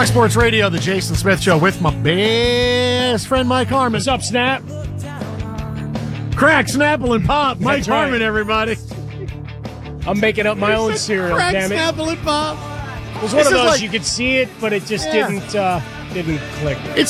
Fox Sports Radio, the Jason Smith Show with my best friend Mike Harmon. What's up, Snap? Crack, Snapple, and Pop. Mike That's right. Harmon, everybody. I'm making up my own cereal, Crack, damn it. Snapple, and Pop. It was one This of is those like- you could see it, but it just didn't click. It's